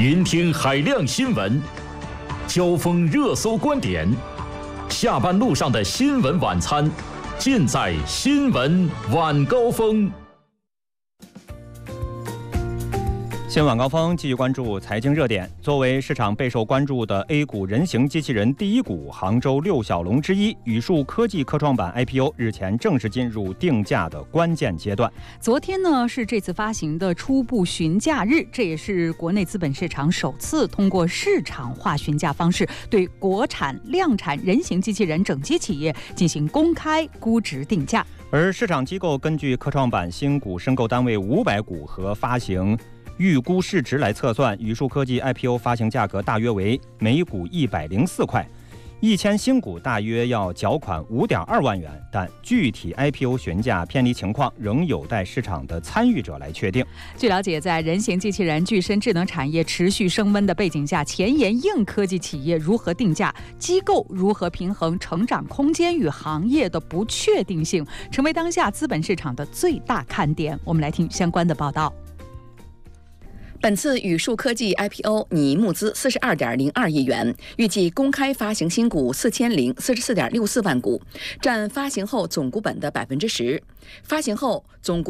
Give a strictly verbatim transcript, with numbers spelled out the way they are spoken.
聆听海量新闻，交锋热搜观点，下班路上的新闻晚餐，尽在新闻晚高峰。 新闻晚高峰继续关注财经热点。作为市场备受关注的 A 股人形机器人第一股，杭州六小龙之一宇树科技科创板 I P O 日前正式进入定价的关键阶段。 昨天呢是这次发行的初步询价日，这也是国内资本市场首次通过市场化询价方式对国产量产人形机器人整机企业进行公开估值定价。 而市场机构根据科创板新股申购单位五百股和发行预估市值来测算，宇树科技 I P O 发行价格大约为每股一百零四块，一千新股大约要缴款五点二万元，但具体 I P O 询价偏离情况仍有待市场的参与者来确定。 据了解，在人形机器人、具身智能产业持续升温的背景下，前沿硬科技企业如何定价，机构如何平衡成长空间与行业的不确定性，成为当下资本市场的最大看点。我们来听相关的报道。 本次宇树科技 I P O 拟募资四十二点零二亿元，预计公开发行新股四千零四十四点六四万股，占发行后总股本的百分之十。发行后总股